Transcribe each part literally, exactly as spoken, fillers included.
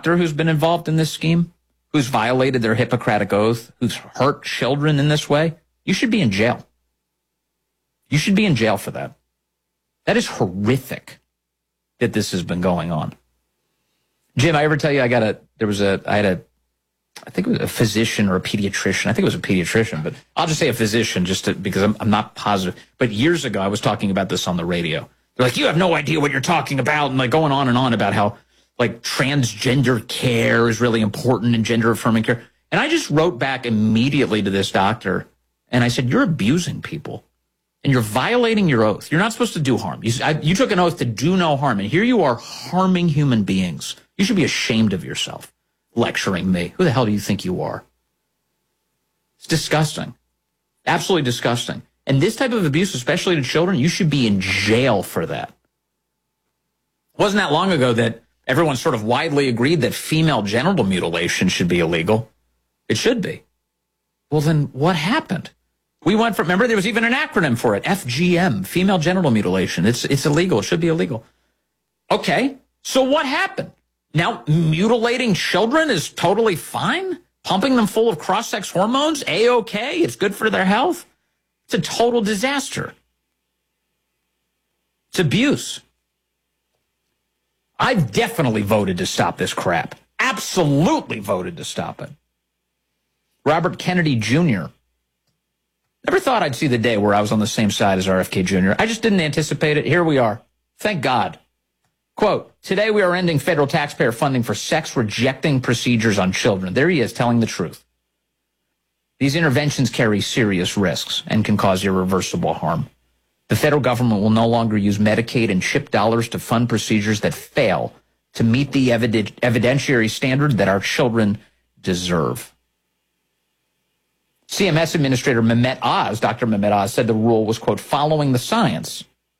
doctor who's been involved in this scheme, who's violated their Hippocratic oath, who's hurt children in this way, you should be in jail. You should be in jail for that. That is horrific that this has been going on. Jim, I ever tell you I got a, there was a, I had a, I think it was a physician or a pediatrician. I think it was a pediatrician, but I'll just say a physician just to, because I'm, I'm not positive. But years ago, I was talking about this on the radio. They're like, you have no idea what you're talking about. And like going on and on about how like transgender care is really important and gender affirming care. And I just wrote back immediately to this doctor and I said, you're abusing people and you're violating your oath. You're not supposed to do harm. You, I, you took an oath to do no harm. And here you are harming human beings. You should be ashamed of yourself. Lecturing me. Who the hell do you think you are? It's disgusting. Absolutely disgusting. And this type of abuse, especially to children, you should be in jail for that. It wasn't that long ago that everyone sort of widely agreed that female genital mutilation should be illegal. It should be. Well, then what happened? We went from, remember, there was even an acronym for it, F G M, female genital mutilation. It's, it's illegal. It should be illegal. Okay, so what happened? Now, mutilating children is totally fine? Pumping them full of cross-sex hormones? A-okay? It's good for their health? It's a total disaster. It's abuse. I've definitely voted to stop this crap. Absolutely voted to stop it. Robert Kennedy Junior Never thought I'd see the day where I was on the same side as R F K Junior I just didn't anticipate it. Here we are. Thank God. Quote, today we are ending federal taxpayer funding for sex-rejecting procedures on children. There he is, telling the truth. These interventions carry serious risks and can cause irreversible harm. The federal government will no longer use Medicaid and CHIP dollars to fund procedures that fail to meet the evid- evidentiary standard that our children deserve. C M S Administrator Mehmet Oz, Doctor Mehmet Oz, said the rule was, quote, following the science,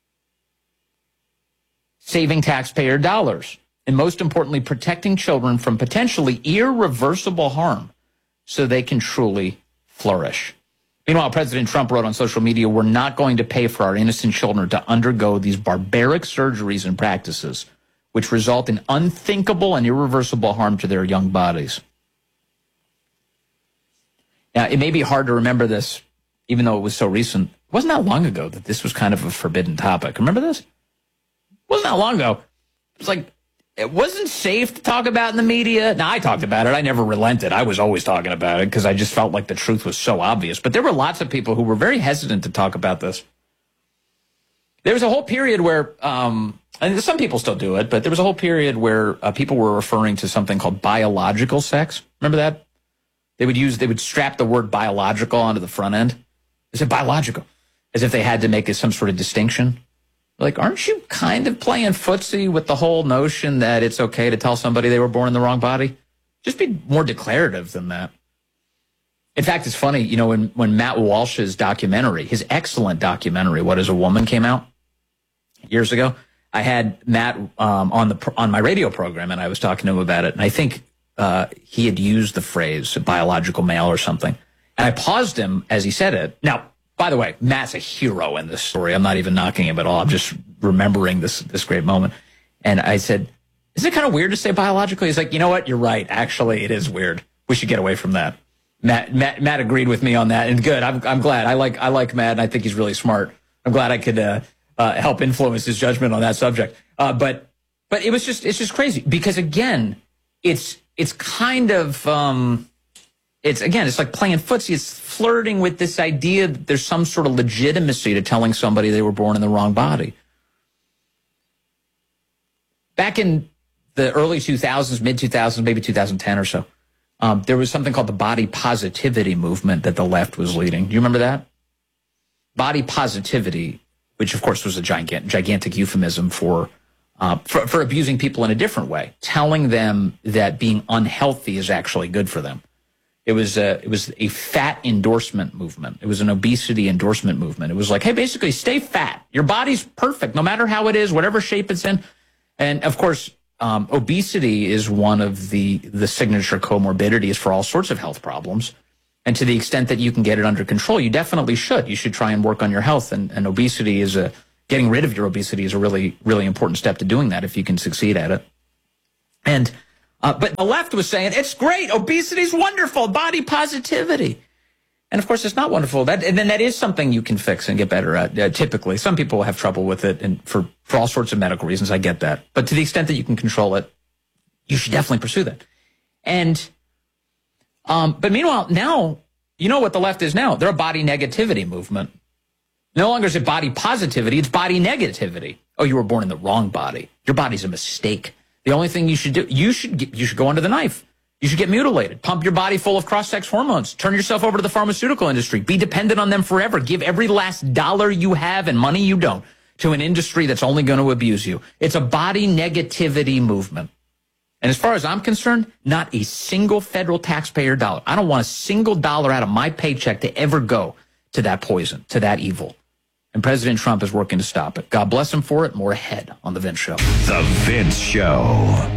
saving taxpayer dollars, and most importantly, protecting children from potentially irreversible harm so they can truly flourish. Meanwhile, President Trump wrote on social media, we're not going to pay for our innocent children to undergo these barbaric surgeries and practices, which result in unthinkable and irreversible harm to their young bodies. Now, it may be hard to remember this, even though it was so recent. It wasn't that long ago that this was kind of a forbidden topic. Remember this? It wasn't that long ago. It was like, it wasn't safe to talk about in the media. Now, I talked about it. I never relented. I was always talking about it because I just felt like the truth was so obvious. But there were lots of people who were very hesitant to talk about this. There was a whole period where, um, and some people still do it, but there was a whole period where uh, people were referring to something called biological sex. Remember that? They would use, they would strap the word biological onto the front end. They said biological, as if they had to make some sort of distinction. Like, aren't you kind of playing footsie with the whole notion that it's okay to tell somebody they were born in the wrong body? Just be more declarative than that. In fact, it's funny, you know, when, when Matt Walsh's documentary, his excellent documentary, What is a Woman, came out years ago, I had Matt um, on the on my radio program, and I was talking to him about it. And I think uh, he had used the phrase biological male or something. And I paused him as he said it. Now, by the way, Matt's a hero in this story. I'm not even knocking him at all. I'm just remembering this this great moment. And I said, is it kind of weird to say biological? He's like, you know what? You're right. Actually, it is weird. We should get away from that. Matt Matt, Matt agreed with me on that. And good. I'm I'm glad. I like I like Matt, and I think he's really smart. I'm glad I could uh, uh, help influence his judgment on that subject. Uh, but but it was just it's just crazy because, again, it's it's kind of um, it's again, it's like playing footsie. It's flirting with this idea that there's some sort of legitimacy to telling somebody they were born in the wrong body. Back in the early two thousands, mid two thousands, maybe two thousand ten or so, um, there was something called the body positivity movement that the left was leading. Do you remember that? Body positivity, which of course was a gigantic, gigantic euphemism for, uh, for for abusing people in a different way, telling them that being unhealthy is actually good for them. It was a, it was a fat endorsement movement. It was an obesity endorsement movement. It was like, hey, basically, stay fat. Your body's perfect, no matter how it is, whatever shape it's in. And of course, um, obesity is one of the the signature comorbidities for all sorts of health problems. And to the extent that you can get it under control, you definitely should. You should try and work on your health. And, and obesity is a getting rid of your obesity is a really, really important step to doing that if you can succeed at it. And Uh, but the left was saying, it's great, obesity's wonderful, body positivity. And of course, it's not wonderful. That, and then that is something you can fix and get better at. Uh, typically, some people have trouble with it, and for, for all sorts of medical reasons, I get that. But to the extent that you can control it, you should definitely pursue that. And, um, but meanwhile, now, you know what the left is now? They're a body negativity movement. No longer is it body positivity, it's body negativity. Oh, you were born in the wrong body. Your body's a mistake. The only thing you should do, you should get, you should go under the knife. You should get mutilated, pump your body full of cross-sex hormones, turn yourself over to the pharmaceutical industry, be dependent on them forever, give every last dollar you have and money you don't to an industry that's only going to abuse you. It's a body negativity movement. And as far as I'm concerned, not a single federal taxpayer dollar. I don't want a single dollar out of my paycheck to ever go to that poison, to that evil. And President Trump is working to stop it. God bless him for it. More ahead on The Vince Show. The Vince Show.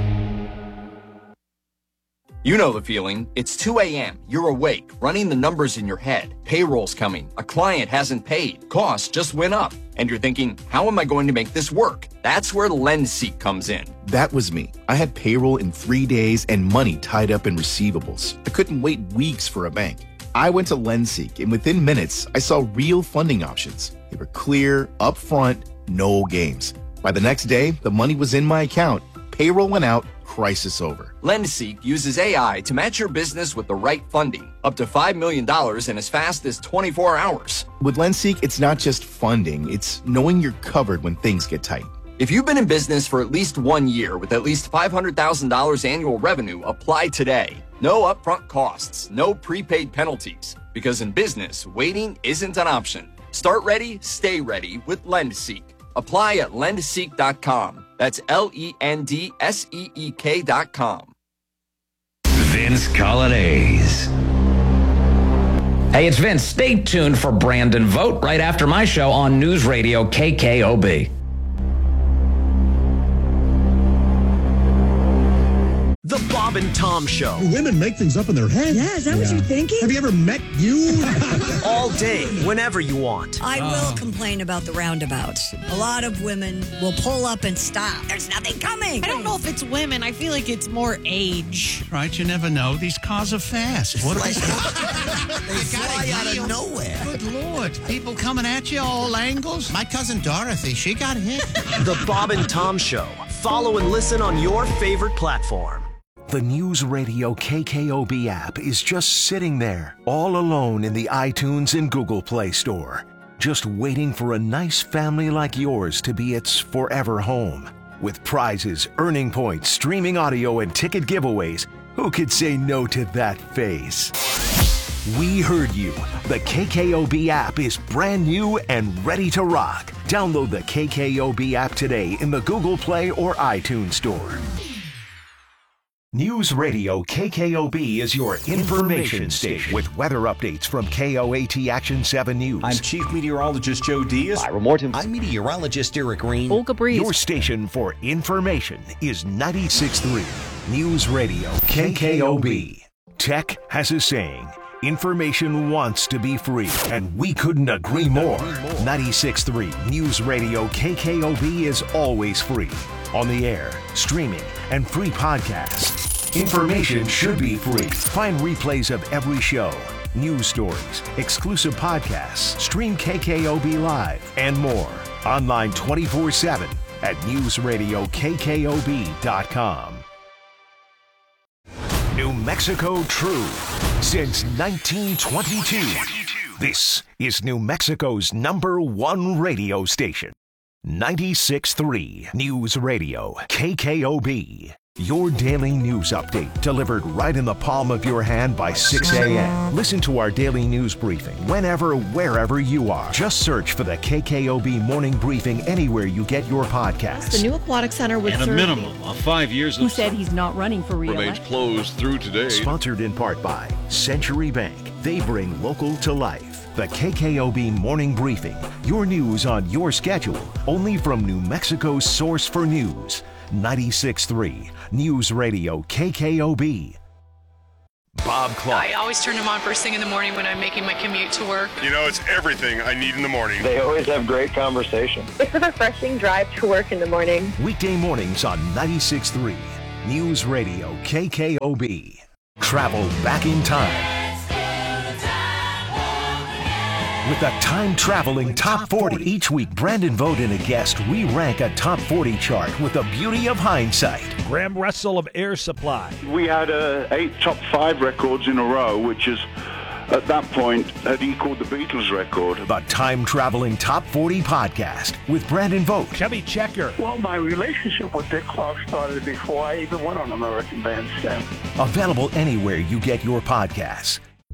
You know the feeling. It's two a.m. You're awake, running the numbers in your head. Payroll's coming. A client hasn't paid. Costs just went up. And you're thinking, how am I going to make this work? That's where LendSeek comes in. That was me. I had payroll in three days and money tied up in receivables. I couldn't wait weeks for a bank. I went to LendSeek, and within minutes, I saw real funding options. They were clear, upfront, no games. By the next day, the money was in my account. Payroll went out. Crisis over. LendSeek uses A I to match your business with the right funding, up to five million dollars in as fast as twenty-four hours. With LendSeek, it's not just funding, it's knowing you're covered when things get tight. If you've been in business for at least one year with at least five hundred thousand dollars annual revenue, apply today. No upfront costs, no prepaid penalties, because in business, waiting isn't an option. Start ready, stay ready with LendSeek. Apply at lend seek dot com. That's L E N D S E E K dot com. Vince Colonnese. Hey, it's Vince. Stay tuned for Brandon Vote right after my show on News Radio K K O B. The Bob and Tom Show. Women make things up in their head. Yeah, is that yeah. what you're thinking? Have you ever met you? All day, whenever you want. I will complain about the roundabouts. A lot of women will pull up and stop. There's nothing coming. I don't know if it's women. I feel like it's more age. Right, you never know. These cars are fast. What they fly out of nowhere. Good Lord. People coming at you all angles. My cousin Dorothy, she got hit. The Bob and Tom Show. Follow and listen on your favorite platform. The News Radio K K O B app is just sitting there, all alone in the iTunes and Google Play Store, just waiting for a nice family like yours to be its forever home. With prizes, earning points, streaming audio, and ticket giveaways, who could say no to that face? We heard you. The K K O B app is brand new and ready to rock. Download the K K O B app today in the Google Play or iTunes Store. News Radio K K O B is your information station with weather updates from K O A T Action seven News. I'm Chief Meteorologist Joe Diaz. Ira Morton. I'm Meteorologist Eric Green. Olga Breeze. Your station for information is ninety-six point three News Radio K K O B. Tech has a saying. Information wants to be free, and we couldn't agree more. ninety-six point three News Radio K K O B is always free. On the air, streaming, and free podcasts. Information should be free. Find replays of every show, news stories, exclusive podcasts, stream K K O B Live, and more. Online twenty-four seven at news radio K K O B dot com. New Mexico True since nineteen twenty-two. This is New Mexico's number one radio station. ninety-six point three News Radio K K O B. Your daily news update delivered right in the palm of your hand by six a.m. Listen to our daily news briefing whenever, wherever you are. Just search for the K K O B Morning Briefing anywhere you get your podcasts. The new aquatic center would and serve a minimum of five years who of said he's not running for re-election. Remains closed through today. Sponsored in part by Century Bank. They bring local to life. The K K O B Morning Briefing. Your news on your schedule. Only from New Mexico's source for news. ninety-six point three News Radio K K O B. Bob Clark. I always turn them on first thing in the morning when I'm making my commute to work. You know, it's everything I need in the morning. They always have great conversation. It's a refreshing drive to work in the morning. Weekday mornings on ninety-six point three News Radio K K O B. Travel back in time with a time-traveling top forty. Each week, Brandon Vogt and a guest re-rank a top forty chart with the beauty of hindsight. Graham Russell of Air Supply. We had uh, eight top five records in a row, which is, at that point, had equaled the Beatles record. The time-traveling top forty podcast with Brandon Vogt. Chubby Checker. Well, my relationship with Dick Clark started before I even went on American Bandstand. Available anywhere you get your podcasts.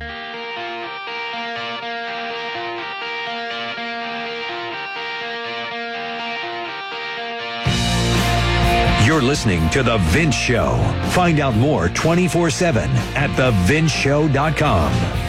You're listening to The Vince Show. Find out more twenty-four seven at the vince show dot com.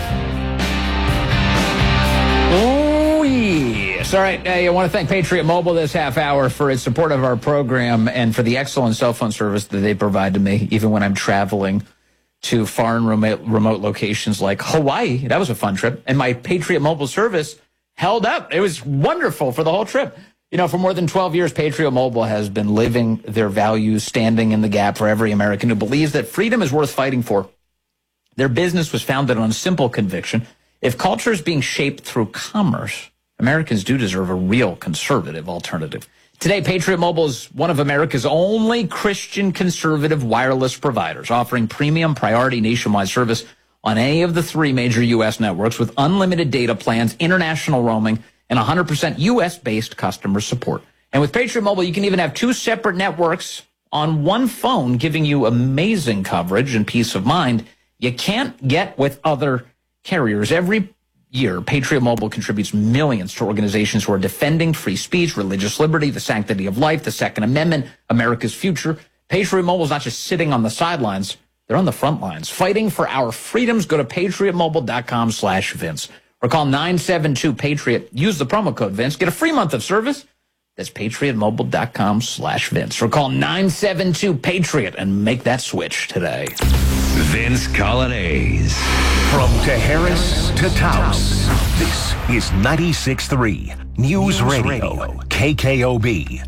Oh, yes. All right. Hey, I want to thank Patriot Mobile this half hour for its support of our program and for the excellent cell phone service that they provide to me, even when I'm traveling to far and remote, remote locations like Hawaii. That was a fun trip. And my Patriot Mobile service held up. It was wonderful for the whole trip. You know, for more than twelve years, Patriot Mobile has been living their values, standing in the gap for every American who believes that freedom is worth fighting for. Their business was founded on a simple conviction. If culture is being shaped through commerce, Americans do deserve a real conservative alternative. Today, Patriot Mobile is one of America's only Christian conservative wireless providers, offering premium priority nationwide service on any of the three major U S networks with unlimited data plans, international roaming, and one hundred percent U S-based customer support. And with Patriot Mobile, you can even have two separate networks on one phone, giving you amazing coverage and peace of mind you can't get with other carriers. Every year, Patriot Mobile contributes millions to organizations who are defending free speech, religious liberty, the sanctity of life, the Second Amendment, America's future. Patriot Mobile is not just sitting on the sidelines. They're on the front lines, fighting for our freedoms. Go to patriot mobile dot com slash Vince. Or call nine seven two PATRIOT. Use the promo code Vince. Get a free month of service. That's patriot mobile dot com slash Vince. Or call nine seven two PATRIOT and make that switch today. Vince Colonnese. From Harris to Taos, this is ninety-six point three News, News Radio, Radio, K K O B.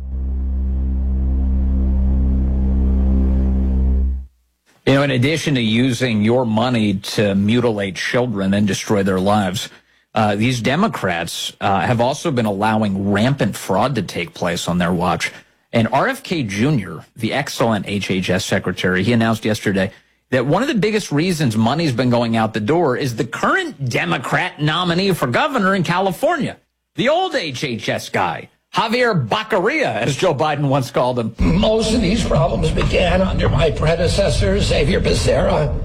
You know, in addition to using your money to mutilate children and destroy their lives, uh, these Democrats uh, have also been allowing rampant fraud to take place on their watch. And R F K Junior, the excellent H H S secretary, he announced yesterday that one of the biggest reasons money's been going out the door is the current Democrat nominee for governor in California, the old H H S guy, Javier Baccaria, as Joe Biden once called him. Most of these problems began under my predecessor, Xavier Becerra.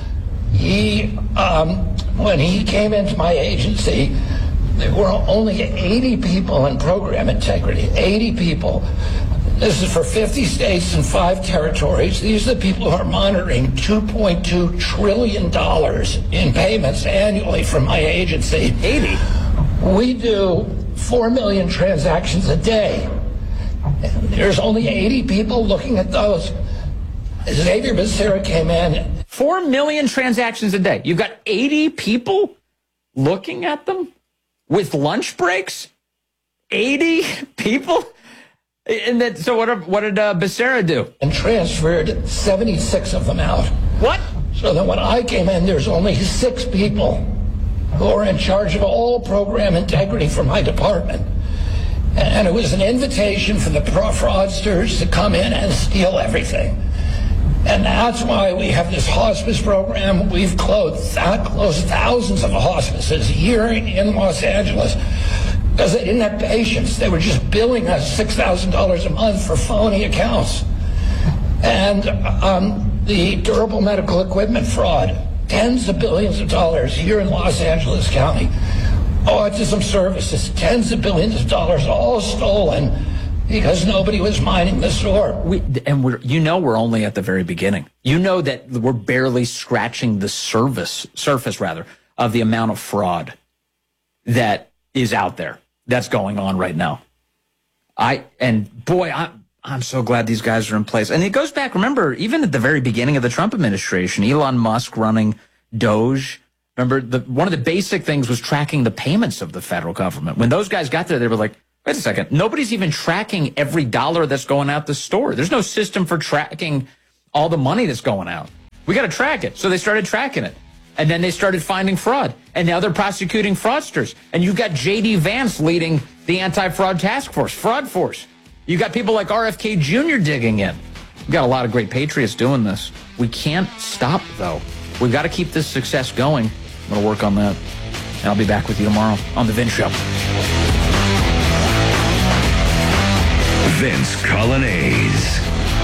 He, um, when he came into my agency, there were only eighty people in program integrity, eighty people. This is for fifty states and five territories. These are the people who are monitoring two point two trillion dollars in payments annually from my agency. eighty? We do four million transactions a day. There's only eighty people looking at those. Xavier Becerra came in. four million transactions a day. You've got eighty people looking at them with lunch breaks? eighty people? And then, so what, what did uh, Becerra do? And transferred seventy-six of them out. What? So that when I came in, there's only six people who are in charge of all program integrity for my department. And it was an invitation for the fraudsters to come in and steal everything. And that's why we have this hospice program. We've closed, closed thousands of hospices here in Los Angeles because they didn't have patients. They were just billing us six thousand dollars a month for phony accounts. And um, the durable medical equipment fraud, tens of billions of dollars here in Los Angeles County. Autism services, tens of billions of dollars, all stolen because nobody was minding the store. We, and we're, you know, we're only at the very beginning. You know that we're barely scratching the surface, surface rather, of the amount of fraud that is out there, that's going on right now. I and boy, I'm I'm so glad these guys are in place. And it goes back. Remember, even at the very beginning of the Trump administration, Elon Musk running Doge. Remember, the, one of the basic things was tracking the payments of the federal government. When those guys got there, they were like, wait a second, nobody's even tracking every dollar that's going out the store. There's no system for tracking all the money that's going out. We got to track it. So they started tracking it. And then they started finding fraud. And now they're prosecuting fraudsters. And you've got J D Vance leading the anti-fraud task force, fraud force. You got people like R F K Junior digging in. We've got a lot of great patriots doing this. We can't stop, though. We've got to keep this success going. I'm going to work on that. And I'll be back with you tomorrow on The Vince Show. Vince Colonnese.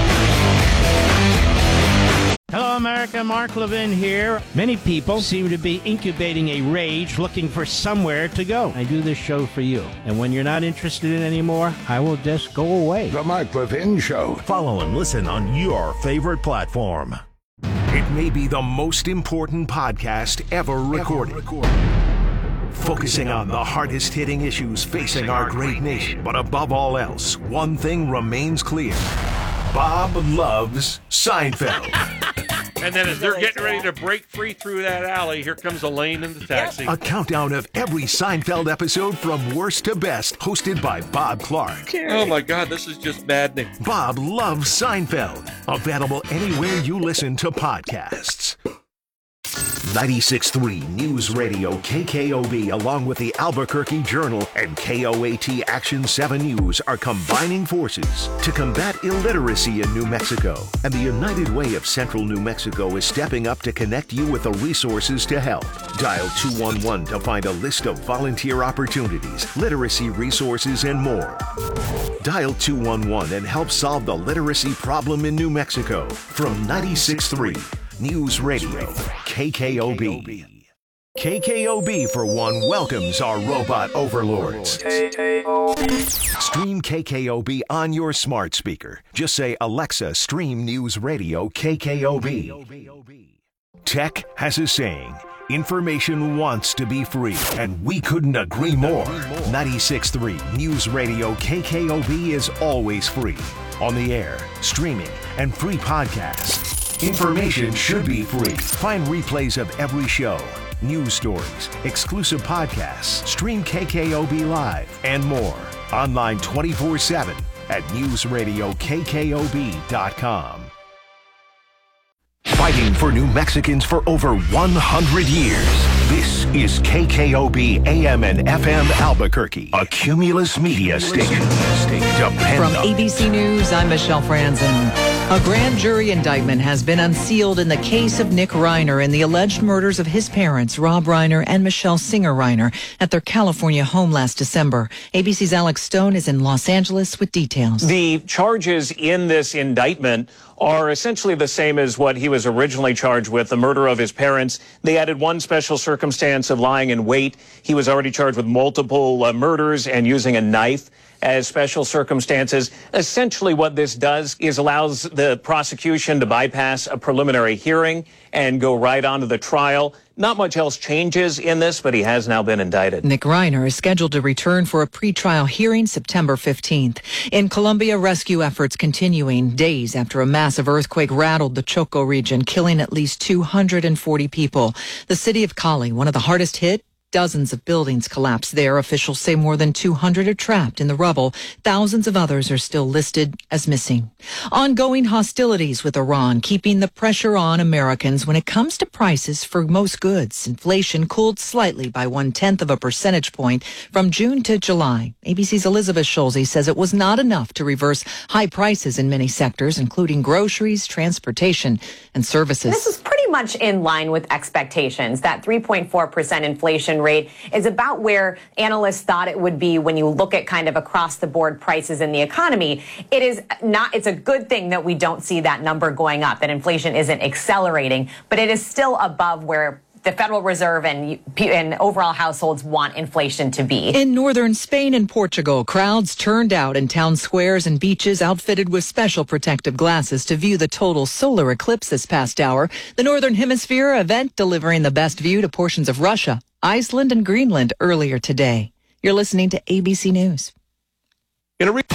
Hello, America. Mark Levin here. Many people seem to be incubating a rage looking for somewhere to go. I do this show for you. And when you're not interested in it anymore, I will just go away. The Mark Levin Show. Follow and listen on your favorite platform. It may be the most important podcast ever recorded. Focusing on the hardest-hitting issues facing our great nation. But above all else, one thing remains clear. Bob loves Seinfeld. And then as they're getting ready to break free through that alley, here comes Elaine in the taxi. A countdown of every Seinfeld episode from worst to best, hosted by Bob Clark. Oh my God, this is just maddening. Bob loves Seinfeld. Available anywhere you listen to podcasts. ninety-six point three News Radio K K O B, along with the Albuquerque Journal and K O A T Action seven News, are combining forces to combat illiteracy in New Mexico. And the United Way of Central New Mexico is stepping up to connect you with the resources to help. Dial two one one to find a list of volunteer opportunities, literacy resources, and more. Dial two one one and help solve the literacy problem in New Mexico. From ninety-six point three News Radio, K K O B. K K O B, for one, welcomes our robot overlords. Stream K K O B on your smart speaker. Just say, Alexa, stream News Radio K K O B. Tech has a saying. Information wants to be free, and we couldn't agree more. ninety-six point three News Radio K K O B is always free. On the air, streaming, and free podcasts. Information should be free. Find replays of every show, news stories, exclusive podcasts, stream K K O B Live, and more. Online twenty-four seven at news radio K K O B dot com. Fighting for New Mexicans for over one hundred years. This is K K O B A M and F M Albuquerque, a Cumulus Media station. Depend From A B C News, I'm Michelle Franzen. A grand jury indictment has been unsealed in the case of Nick Reiner and the alleged murders of his parents, Rob Reiner and Michelle Singer Reiner, at their California home last December. A B C's Alex Stone is in Los Angeles with details. The charges in this indictment are essentially the same as what he was originally charged with, the murder of his parents. They added one special circumstance of lying in wait. He was already charged with multiple uh, murders and using a knife as special circumstances. Essentially what this does is allows the prosecution to bypass a preliminary hearing and go right on to the trial. Not much else changes in this, but he has now been indicted. Nick Reiner is scheduled to return for a pretrial hearing September fifteenth. In Colombia, rescue efforts continuing days after a massive earthquake rattled the Choco region, killing at least two hundred forty people. The city of Cali, one of the hardest hit, dozens of buildings collapsed there. Officials say more than two hundred are trapped in the rubble. Thousands of others are still listed as missing. Ongoing hostilities with Iran, keeping the pressure on Americans when it comes to prices for most goods. Inflation cooled slightly by one-tenth of a percentage point from June to July. A B C's Elizabeth Schulze says it was not enough to reverse high prices in many sectors, including groceries, transportation, and services. This is pretty much in line with expectations. That three point four percent inflation rate is about where analysts thought it would be when you look at kind of across the board prices in the economy. It is not, it's a good thing that we don't see that number going up, that inflation isn't accelerating, but it is still above where the Federal Reserve and, and overall households want inflation to be. In northern Spain and Portugal, crowds turned out in town squares and beaches outfitted with special protective glasses to view the total solar eclipse this past hour. The Northern Hemisphere event delivering the best view to portions of Russia, Iceland, and Greenland earlier today. You're listening to A B C News. In a re-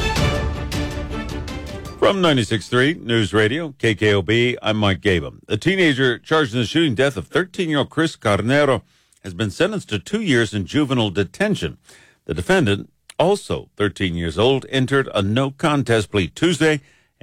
From ninety-six point three News Radio, K K O B, I'm Mike Gabum. A teenager charged in the shooting death of thirteen-year-old Chris Carnero has been sentenced to two years in juvenile detention. The defendant, also thirteen years old, entered a no-contest plea Tuesday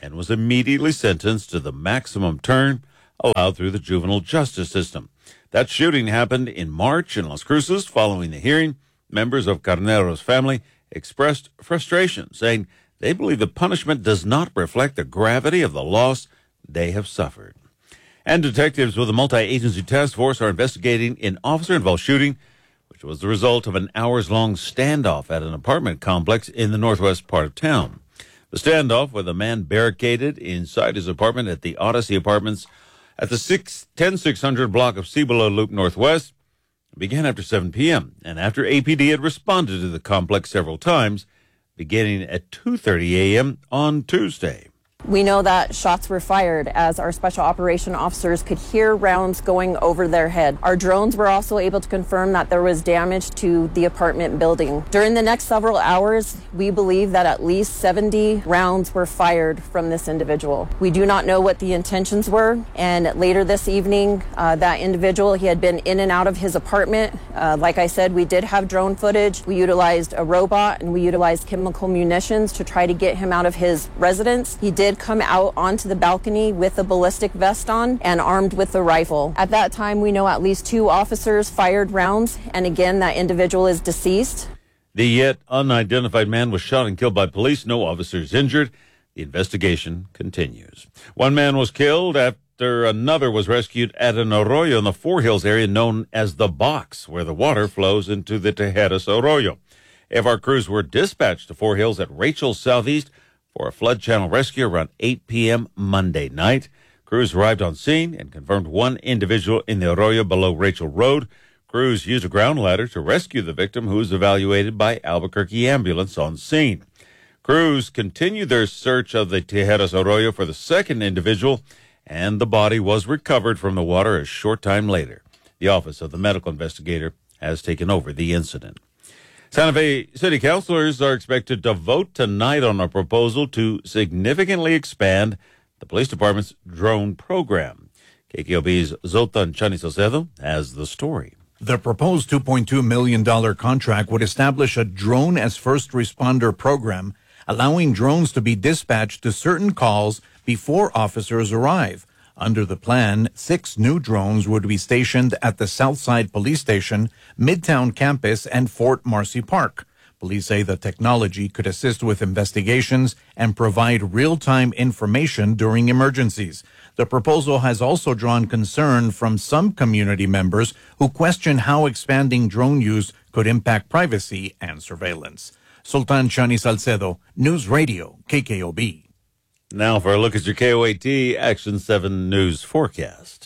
and was immediately sentenced to the maximum term allowed through the juvenile justice system. That shooting happened in March in Las Cruces. Following the hearing, members of Carnero's family expressed frustration, saying they believe the punishment does not reflect the gravity of the loss they have suffered. And detectives with a multi-agency task force are investigating an officer-involved shooting, which was the result of an hours-long standoff at an apartment complex in the northwest part of town. The standoff, with a man barricaded inside his apartment at the Odyssey Apartments at the ten six hundred block of Cibola Loop Northwest, began after seven p.m., and after A P D had responded to the complex several times, beginning at two thirty a.m. on Tuesday. We know that shots were fired as our special operation officers could hear rounds going over their head. Our drones were also able to confirm that there was damage to the apartment building. During the next several hours, we believe that at least seventy rounds were fired from this individual. We do not know what the intentions were, and later this evening, uh, that individual, he had been in and out of his apartment. Uh, like I said, we did have drone footage. We utilized a robot and we utilized chemical munitions to try to get him out of his residence. He did come out onto the balcony with a ballistic vest on and armed with a rifle. At that time, we know at least two officers fired rounds, and again, that individual is deceased. The yet unidentified man was shot and killed by police. No officers injured. The investigation continues. One man was killed after another was rescued at an arroyo in the Four Hills area known as the Box, where the water flows into the Tejeras Arroyo. A F R crews were dispatched to Four Hills at Rachel Southeast for a flood channel rescue around eight p.m. Monday night. Crews arrived on scene and confirmed one individual in the arroyo below Rachel Road. Crews used a ground ladder to rescue the victim, who was evaluated by Albuquerque ambulance on scene. Crews continued their search of the Tejeras Arroyo for the second individual, and the body was recovered from the water a short time later. The Office of the Medical Investigator has taken over the incident. Santa Fe City Councilors are expected to vote tonight on a proposal to significantly expand the police department's drone program. K K O B's Zoltan Chani Salcedo has the story. The proposed two point two million dollars contract would establish a drone as first responder program, allowing drones to be dispatched to certain calls before officers arrive. Under the plan, six new drones would be stationed at the Southside Police Station, Midtown Campus, and Fort Marcy Park. Police say the technology could assist with investigations and provide real-time information during emergencies. The proposal has also drawn concern from some community members who question how expanding drone use could impact privacy and surveillance. Sultan Chani Salcedo, News Radio, K K O B. Now for a look at your K O A T Action seven News forecast.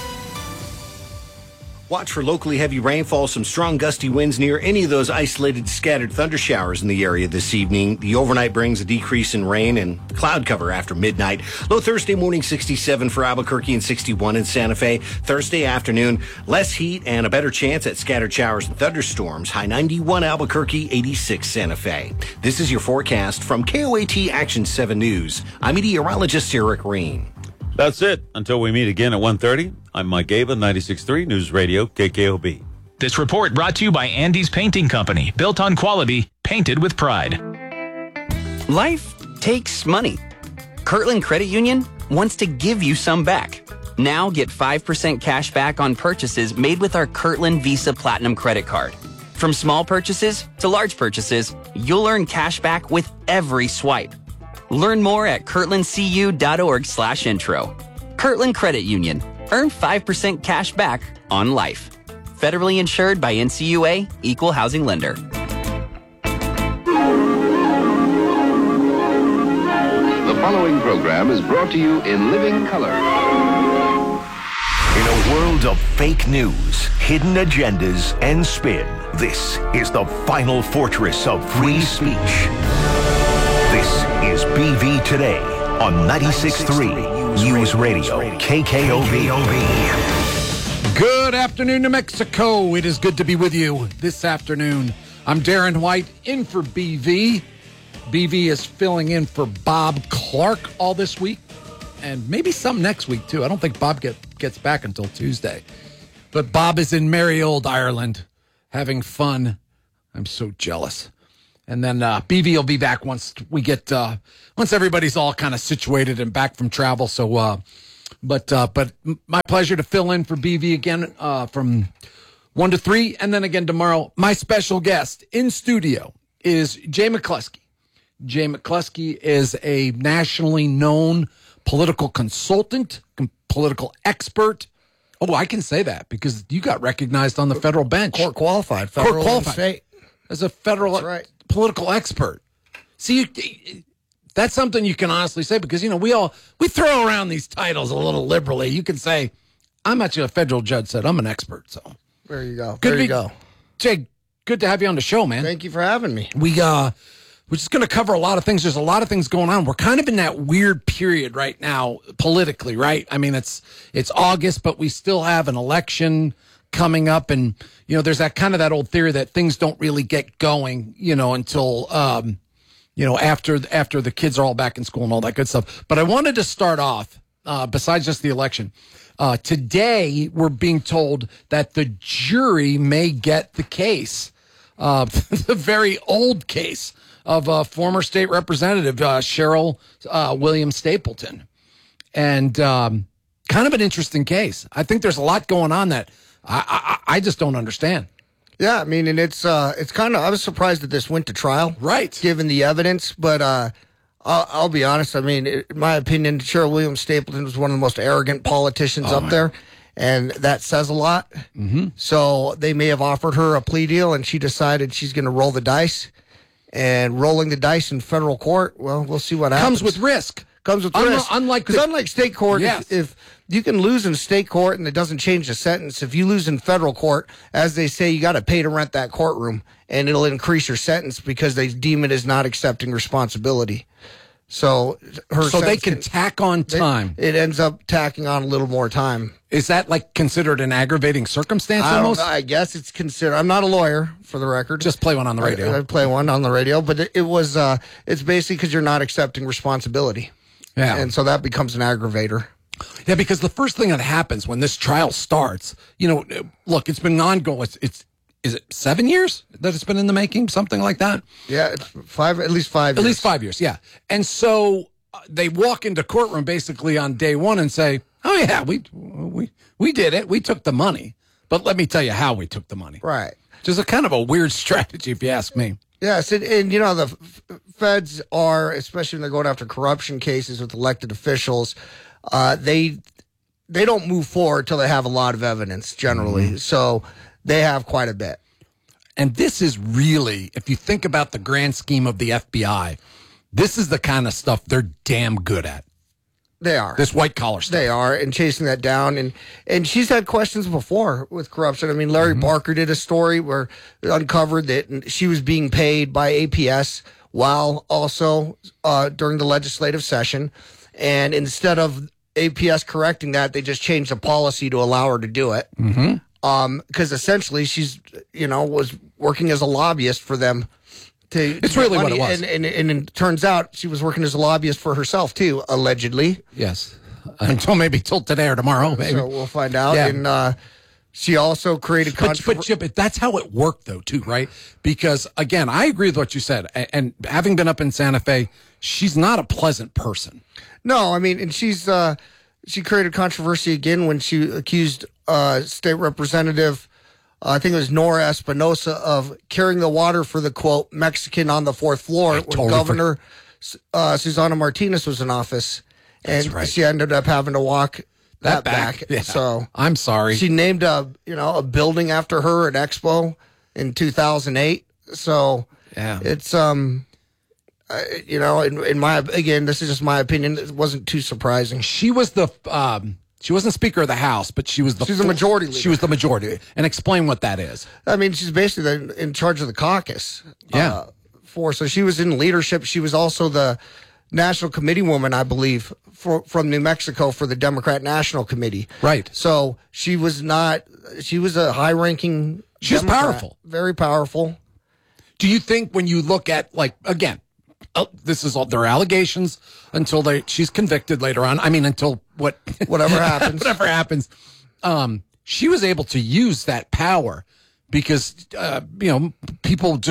Watch for locally heavy rainfall, some strong gusty winds near any of those isolated scattered thunder showers in the area this evening. The overnight brings a decrease in rain and cloud cover after midnight. Low Thursday morning, sixty-seven for Albuquerque and sixty-one in Santa Fe. Thursday afternoon, less heat and a better chance at scattered showers and thunderstorms. High ninety-one Albuquerque, eighty-six Santa Fe. This is your forecast from K O A T Action seven News. I'm meteorologist Eric Reen. That's it. Until we meet again at one thirty, I'm Mike Gaba, ninety-six point three News Radio, K K O B. This report brought to you by Andy's Painting Company. Built on quality, painted with pride. Life takes money. Kirtland Credit Union wants to give you some back. Now get five percent cash back on purchases made with our Kirtland Visa Platinum Credit Card. From small purchases to large purchases, you'll earn cash back with every swipe. Learn more at kirtlandcu.org slash intro. Kirtland Credit Union. Earn five percent cash back on life. Federally insured by N C U A, Equal Housing Lender. The following program is brought to you in living color. In a world of fake news, hidden agendas, and spin, this is the final fortress of free speech. This is B V Today on ninety-six point three News Radio, K K O B. Good afternoon, New Mexico. It is good to be with you this afternoon. I'm Darren White, in for B V. B V is filling in for Bob Clark all this week, and maybe some next week, too. I don't think Bob get, gets back until Tuesday. But Bob is in merry old Ireland, having fun. I'm so jealous. And then uh, B V will be back once we get uh, once everybody's all kind of situated and back from travel. So, uh, but uh, but my pleasure to fill in for B V again uh, from one to three, and then again tomorrow. My special guest in studio is Jay McCluskey. Jay McCluskey is a nationally known political consultant, political expert. Oh, I can say that because you got recognized on the federal bench. Court qualified. Federal Court qualified. State. As a federal right. political expert. See, you, that's something you can honestly say because, you know, we all, we throw around these titles a little liberally. You can say, I'm actually a federal judge said I'm an expert. So there you go. Good there you be, go. Jay, good to have you on the show, man. Thank you for having me. We, uh, we're just going to cover a lot of things. There's a lot of things going on. We're kind of in that weird period right now politically, right? I mean, it's, it's August, but we still have an election coming up, and you know there's that kind of that old theory that things don't really get going you know until um you know after after the kids are all back in school and all that good stuff. But I wanted to start off uh besides just the election, uh today we're being told that the jury may get the case, uh the very old case of uh former state representative uh Cheryl uh Williams Stapleton, and um kind of an interesting case. I think there's a lot going on that I, I I just don't understand. Yeah, I mean, and it's uh, it's kind of. I was surprised that this went to trial, right? Given the evidence, but uh, I'll, I'll be honest. I mean, in my opinion, Cheryl Williams Stapleton was one of the most arrogant politicians oh, up man. there, and that says a lot. Mm-hmm. So they may have offered her a plea deal, and she decided she's going to roll the dice. And rolling the dice in federal court, well, we'll see what happens. Comes with risk. Comes with Unlike, risk. Unlike because unlike state court, yes. if, if you can lose in state court and it doesn't change the sentence, if you lose in federal court, as they say, you got to pay to rent that courtroom, and it'll increase your sentence because they deem it as not accepting responsibility. So her so they can tack on time. It, it ends up tacking on a little more time. Is that like considered an aggravating circumstance? I, almost. Don't, I guess it's considered. I'm not a lawyer, for the record. Just play one on the radio. I, I play one on the radio, but it, it was. Uh, it's basically because you're not accepting responsibility. Yeah, and so that becomes an aggravator. Yeah, because the first thing that happens when this trial starts, you know, look, it's been ongoing. It's, it's is it seven years that it's been in the making, something like that? Yeah, it's five, at least five. At years. least five years. Yeah, and so uh, they walk into courtroom basically on day one and say, "Oh yeah, we we we did it. We took the money, but let me tell you how we took the money." Right. Just a kind of a weird strategy, if you ask me. Yes, and, and you know, the f- feds are, especially when they're going after corruption cases with elected officials, uh, they they don't move forward till they have a lot of evidence, generally. Mm-hmm. So they have quite a bit. And this is really, if you think about the grand scheme of the F B I, this is the kind of stuff they're damn good at. They are. This white collar stuff. They are, and chasing that down. And and she's had questions before with corruption. I mean, Larry mm-hmm. Barker did a story where it uncovered that she was being paid by A P S while also uh, during the legislative session. And instead of A P S correcting that, they just changed the policy to allow her to do it. Mm-hmm. Um, because essentially she's, you know, was working as a lobbyist for them. To, it's to really money. what it was. And, and, and it turns out she was working as a lobbyist for herself, too, allegedly. Yes. Until maybe till today or tomorrow, maybe. So we'll find out. Yeah. And uh, she also created... But, contro- but, Chip, that's how it worked, though, too, right? Because, again, I agree with what you said. And, and having been up in Santa Fe, she's not a pleasant person. No, I mean, and she's... Uh, she created controversy again when she accused uh, State Representative... Uh, I think it was Nora Espinosa of carrying the water for the, quote, Mexican on the fourth floor when totally Governor uh, Susana Martinez was in office. And That's right. she ended up having to walk that, That back. back. Yeah. So I'm sorry. She named a, you know, a building after her at Expo in two thousand eight. So yeah. it's, um, uh, you know, in, in my, again, this is just my opinion. It wasn't too surprising. She was the... Um, She wasn't Speaker of the House, but she was the She's the majority leader. She was the majority. And explain what that is. I mean, she's basically the, in charge of the caucus. Yeah. Uh, for so she was in leadership. She was also the national committee woman, I believe, for, from New Mexico for the Democrat National Committee. Right. So she was not. She was a high-ranking. She's Democrat, powerful. Very powerful. Do you think when you look at, like, again, oh, this is all their allegations until they she's convicted later on. I mean, until what whatever happens, whatever happens. Um, she was able to use that power because uh, you know people just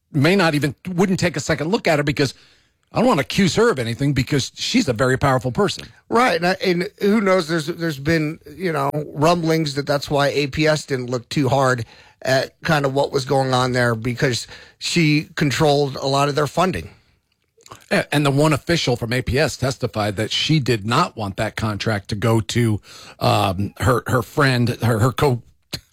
may not even, wouldn't take a second look at her because I don't want to accuse her of anything because she's a very powerful person. Right. And, I, and who knows, there's there's been, you know, rumblings that that's why A P S didn't look too hard at kind of what was going on there because she controlled a lot of their funding. And the one official from A P S testified that she did not want that contract to go to um, her her friend, her her co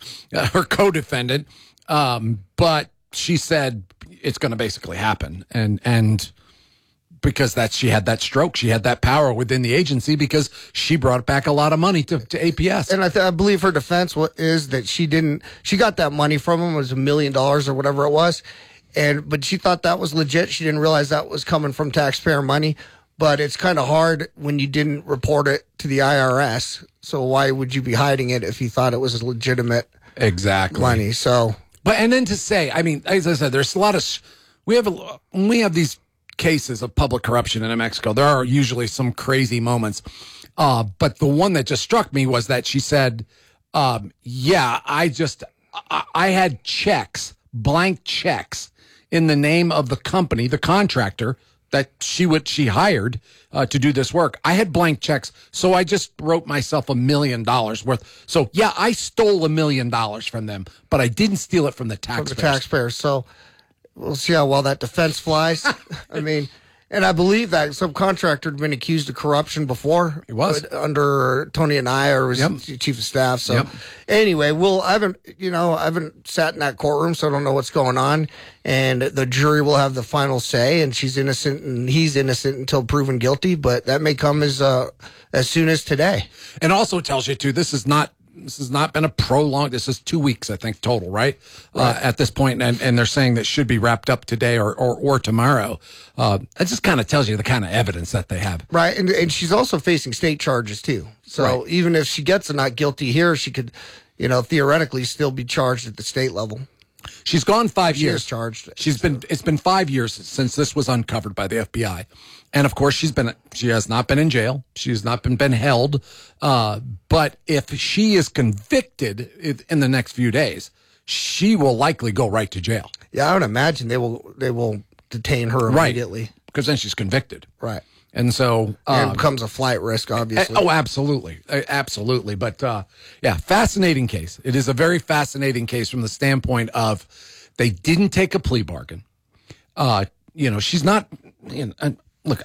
her co-defendant, um, but she said it's going to basically happen, and and because that she had that stroke, she had that power within the agency because she brought back a lot of money to, to A P S. And I, th- I believe her defense is that she didn't. She got that money from him, it was a million dollars or whatever it was. And but she thought that was legit. She didn't realize that was coming from taxpayer money. But it's kind of hard when you didn't report it to the I R S. So why would you be hiding it if you thought it was legitimate exactly money? So, but and then to say, I mean, as I said, there's a lot of we have a, when we have these cases of public corruption in New Mexico. There are usually some crazy moments. Uh, but the one that just struck me was that she said, um, "Yeah, I just I, I had checks, blank checks." In the name of the company, the contractor that she would she hired uh, to do this work. I had blank checks, so I just wrote myself a million dollars worth. So yeah, I stole a million dollars from them, but I didn't steal it from the taxpayers. From the taxpayers. So we'll see how well that defense flies. I mean, and I believe that subcontractor had been accused of corruption before. He was under Tony and I, or was yep. chief of staff. So yep. anyway, well, I haven't, you know, I haven't sat in that courtroom, so I don't know what's going on. And the jury will have the final say, and she's innocent and he's innocent until proven guilty. But that may come as uh, as soon as today. And also tells you too, this is not. This has not been a prolonged. This is two weeks, I think, total, right? Right. Uh, at this point, and, and they're saying that should be wrapped up today or or, or tomorrow. Uh, it just kind of tells you the kind of evidence that they have, right? And and she's also facing state charges too. So right. even if she gets a not guilty here, she could, you know, theoretically still be charged at the state level. She's gone five she years. Is charged. She's been. It's been five years since this was uncovered by the F B I, and of course she's been. She has not been in jail. She has not been been held. Uh, but if she is convicted in the next few days, she will likely go right to jail. Yeah, I would imagine they will. They will detain her immediately right. because then she's convicted. Right. And so um, it becomes a flight risk, obviously. Oh, absolutely, absolutely. But uh, yeah, fascinating case. It is a very fascinating case from the standpoint of they didn't take a plea bargain. Uh, you know, she's not. You know, look,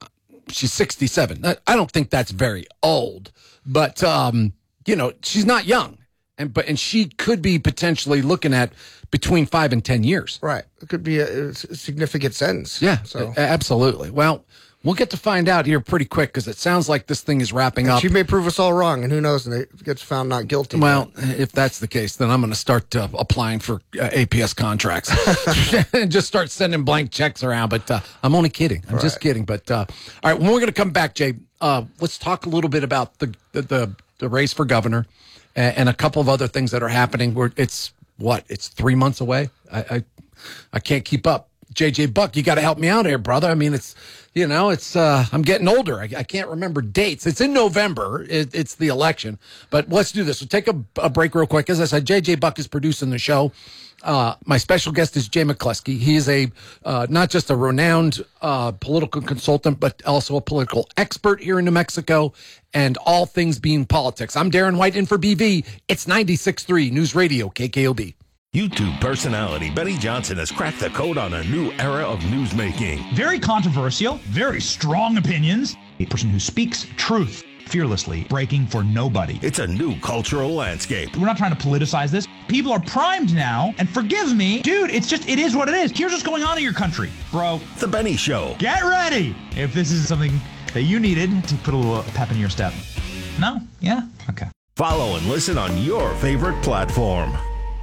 she's sixty-seven. I don't think that's very old, but um, you know, she's not young, and but and she could be potentially looking at between five and ten years. Right. It could be a, a significant sentence. Yeah. So absolutely. Well. We'll get to find out here pretty quick because it sounds like this thing is wrapping and up. She may prove us all wrong, and who knows, and it gets found not guilty. Well, if that's the case, then I'm going to start uh, applying for uh, A P S contracts and just start sending blank checks around. But uh, I'm only kidding. I'm right. just kidding. But uh, all right, when we're going to come back, Jay, uh, let's talk a little bit about the the, the, the race for governor and, and a couple of other things that are happening. Where it's what it's three months away. I I, I can't keep up. J J Buck, you got to help me out here, brother. I mean, it's, you know, it's, uh, I'm getting older. I, I can't remember dates. It's in November. It, it's the election. But let's do this. We'll take a, a break real quick. As I said, J J Buck is producing the show. Uh, my special guest is Jay McCluskey. He is a, uh, not just a renowned, uh, political consultant, but also a political expert here in New Mexico and all things being politics. I'm Darren White in for B V. It's ninety-six point three News Radio, K K O B. YouTube personality Benny Johnson has cracked the code on a new era of newsmaking. Very controversial, very strong opinions. A person who speaks truth fearlessly, breaking for nobody. It's a new cultural landscape. We're not trying to politicize this. People are primed now, and forgive me, dude, it's just, it is what it is. Here's what's going on in your country, bro. The Benny Show. Get ready if this is something that you needed to put a little pep in your step. No? Yeah? Okay. Follow and listen on your favorite platform.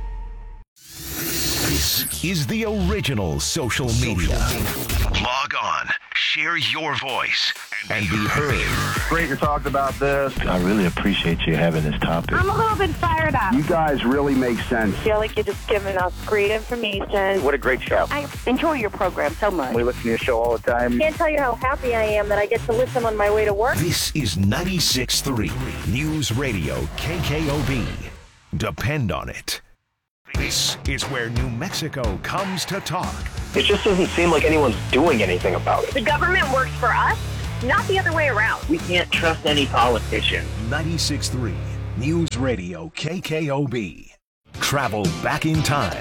This is the original social media. Log on, share your voice, and be heard. Great to talk about this. I really appreciate you having this topic. I'm a little bit fired up. You guys really make sense. I feel like you're just giving us great information. What a great show. I enjoy your program so much. We listen to your show all the time. I can't tell you how happy I am that I get to listen on my way to work. This is ninety-six point three News Radio, K K O B. Depend on it. This is where New Mexico comes to talk. It just doesn't seem like anyone's doing anything about it. The government works for us, not the other way around. We can't trust any politician. ninety-six point three News Radio K K O B. Travel back in time.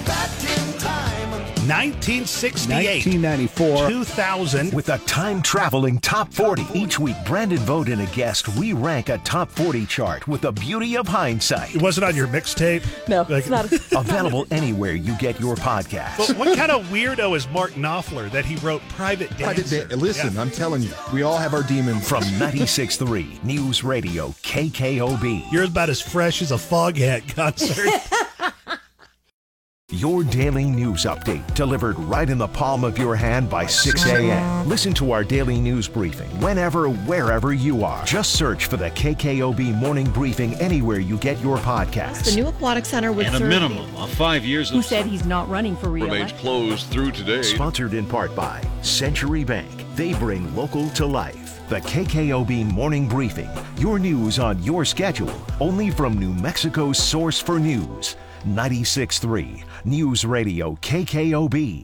nineteen sixty-eight, nineteen ninety-four, two thousand. With a time-traveling top forty. Each week, Brandon Vogt and a guest, we rank a top forty chart with the beauty of hindsight. It wasn't on your mixtape? No, like, it's not. Available anywhere you get your podcast. But what kind of weirdo is Mark Knopfler that he wrote Private Dancer? Private da- Listen, yeah. I'm telling you, we all have our demons. From ninety-six point three News Radio K K O B. You're about as fresh as a Foghat concert. Your daily news update delivered right in the palm of your hand by six a.m. Listen to our daily news briefing whenever, wherever you are. Just search for the K K O B Morning Briefing anywhere you get your podcasts. The new aquatic center would And a serve minimum of five years who of said he's not running for remains re-election. closed through today. Sponsored in part by Century Bank. They bring local to life. The K K O B Morning Briefing. Your news on your schedule. Only from New Mexico's source for news. ninety-six point three News Radio K K O B.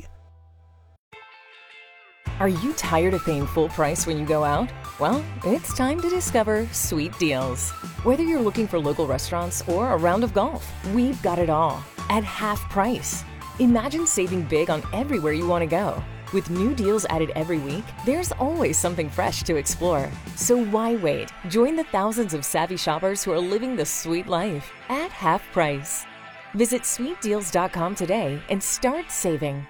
Are you tired of paying full price when you go out? Well, it's time to discover Sweet Deals. Whether you're looking for local restaurants or a round of golf, we've got it all at half price. Imagine saving big on everywhere you want to go. With new deals added every week, there's always something fresh to explore. So why wait? Join the thousands of savvy shoppers who are living the sweet life at half price. Visit sweet deals dot com today and start saving.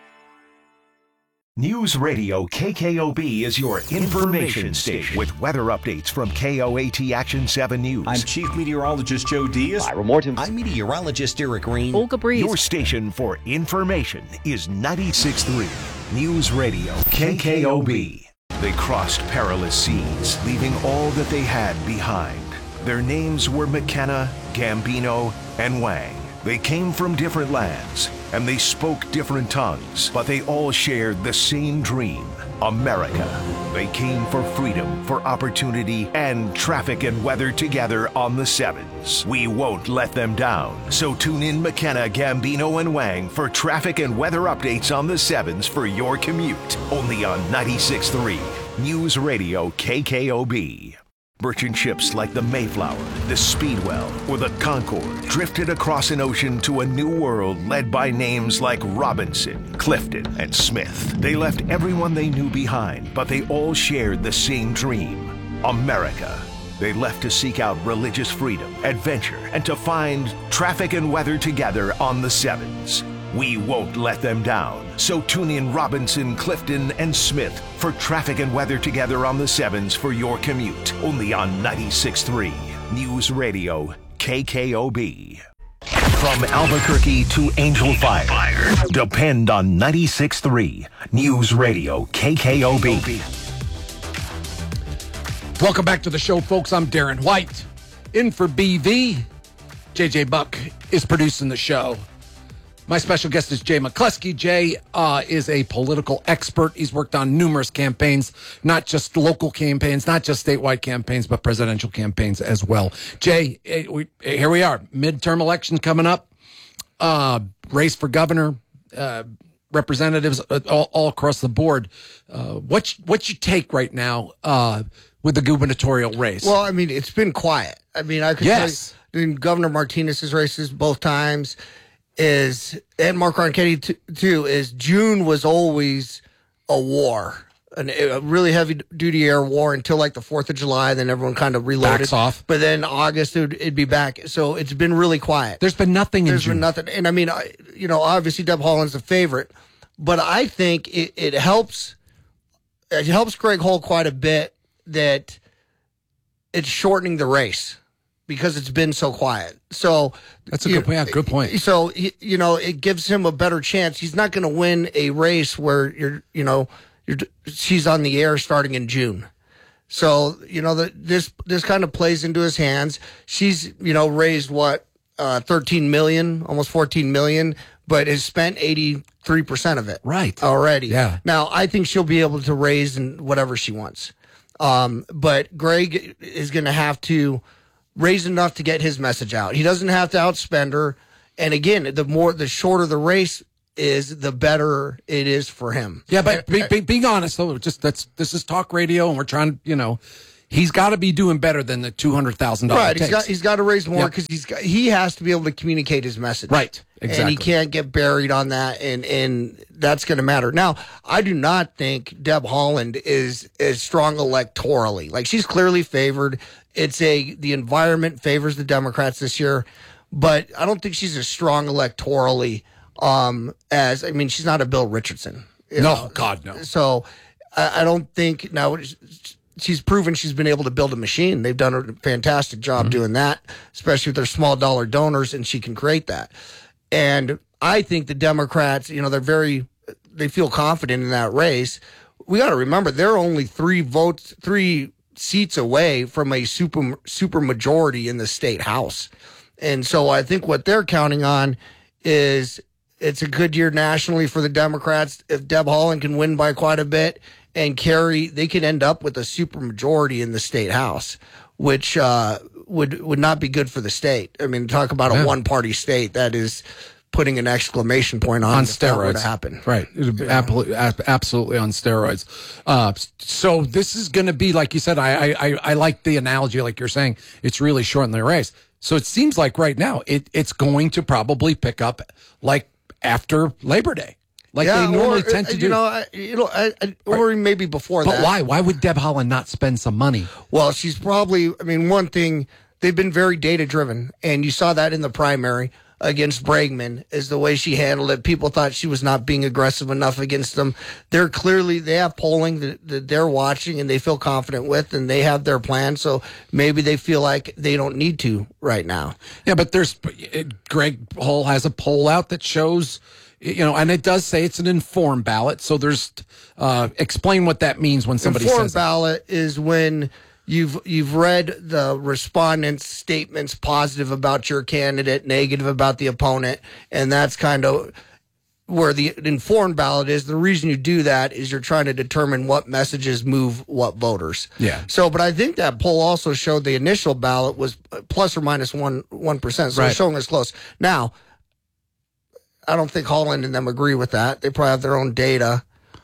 News Radio K K O B is your information station with weather updates from K O A T Action seven News. I'm Chief Meteorologist Joe Diaz. Ira Morton. I'm Meteorologist Eric Green. Olga Breeze. Your station for information is ninety-six point three News Radio K K O B. They crossed perilous seas, leaving all that they had behind. Their names were McKenna, Gambino, and Wang. They came from different lands, and they spoke different tongues, but they all shared the same dream, America. They came for freedom, for opportunity, and traffic and weather together on the sevens. We won't let them down. So tune in McKenna, Gambino, and Wang for traffic and weather updates on the sevens for your commute. Only on ninety-six point three News Radio K K O B. Merchant ships like the Mayflower, the Speedwell, or the Concorde drifted across an ocean to a new world led by names like Robinson, Clifton, and Smith. They left everyone they knew behind, but they all shared the same dream, America. They left to seek out religious freedom, adventure, and to find traffic and weather together on the sevens. We won't let them down. So tune in Robinson, Clifton, and Smith for traffic and weather together on the sevens for your commute. Only on ninety-six point three News Radio K K O B. From Albuquerque to Angel Fire, depend on ninety-six point three News Radio K K O B. Welcome back to the show, folks. I'm Darren White. In for B V, J J Buck is producing the show. My special guest is Jay McCluskey. Jay uh, is a political expert. He's worked on numerous campaigns, not just local campaigns, not just statewide campaigns, but presidential campaigns as well. Jay, we, here we are. Midterm election coming up. Uh, race for governor, uh, representatives all, all across the board. Uh, what's, what's your take right now uh, with the gubernatorial race? Well, I mean, it's been quiet. I mean, I could yes. tell you, I mean, Governor Martinez's races both times. Is and Mark Ronchetti t- too is June was always a war, an, a really heavy duty air war until like the fourth of July. Then everyone kind of reloaded. Backs off. But then August it would, it'd be back. So it's been really quiet. There's been nothing. There's in June. been nothing. And I mean, I, you know, obviously Deb Haaland's the favorite, but I think it, it helps. It helps Greg Hull quite a bit that it's shortening the race. Because it's been so quiet. So that's a good point. Yeah, good point. So, you know, it gives him a better chance. He's not going to win a race where you're, you know, you're, she's on the air starting in June. So, you know, the, this, this kind of plays into his hands. She's, you know, raised what, uh, thirteen million, almost fourteen million, but has spent eighty-three percent of it. Right. Already. Yeah. Now, I think she'll be able to raise in whatever she wants. Um, but Greg is going to have to raise enough to get his message out. He doesn't have to outspend her. And again, the more, the shorter the race, is, the better it is for him. Yeah, but be, be, being honest, though, just that's this is talk radio, and we're trying, you know, he's got to be doing better than the two hundred thousand dollars. Right, he's got he's got to raise more because yep. he's got, he has to be able to communicate his message. Right, exactly. And he can't get buried on that, and and that's going to matter. Now, I do not think Deb Haaland is is strong electorally. Like, she's clearly favored. It's a the environment favors the Democrats this year, but I don't think she's as strong electorally. Um, as I mean, she's not a Bill Richardson. No, know? God, no. So I, I don't think now she's proven she's been able to build a machine. They've done a fantastic job mm-hmm. doing that, especially with their small dollar donors, and she can create that. And I think the Democrats, you know, they're very, they feel confident in that race. We got to remember they're only three votes, three seats away from a super super majority in the state house, and so I think what they're counting on is. It's a good year nationally for the Democrats. If Deb Haaland can win by quite a bit and carry, they could end up with a super majority in the state house, which uh, would would not be good for the state. I mean, talk about yeah. a one party state that is putting an exclamation point on, on if steroids. That were to happen. Right, yeah. absolutely, absolutely on steroids. Uh, so this is going to be, like you said. I, I I like the analogy, like you're saying. It's really shortening the race. So it seems like right now it it's going to probably pick up like. After Labor Day, like yeah, they normally or, tend to you do. Know, I, you know, I, I, or right. maybe before but that. But why? Why would Deb Haaland not spend some money? Well, she's probably, I mean, one thing, they've been very data-driven, and you saw that in the primary against Bregman, is the way she handled it. People thought she was not being aggressive enough against them. They're clearly, they have polling that, that they're watching and they feel confident with, and they have their plan, so maybe they feel like they don't need to right now. Yeah, but there's, Greg Hull has a poll out that shows, you know, and it does say it's an informed ballot. So there's, uh, explain what that means when somebody informed says that. Ballot is when you've you've read the respondents' statements positive about your candidate, negative about the opponent, and that's kind of where the informed ballot is. The reason you do that is you're trying to determine what messages move what voters. Yeah. So, but I think that poll also showed the initial ballot was plus or minus one one percent. So right. it's showing us close now. I don't think Haaland and them agree with that. They probably have their own data